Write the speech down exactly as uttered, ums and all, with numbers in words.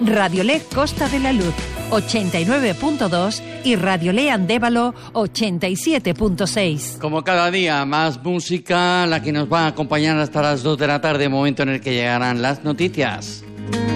Radiolé Costa de la Luz ochenta y nueve punto dos y Radiolé Andévalo ochenta y siete punto seis. Como cada día, más música, la que nos va a acompañar hasta las dos de la tarde, momento en el que llegarán las noticias.